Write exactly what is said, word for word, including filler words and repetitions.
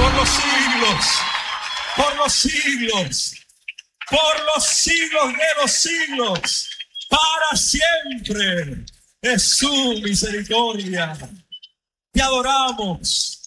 por los siglos, por los siglos, por los siglos de los siglos, para siempre es su misericordia. Te adoramos,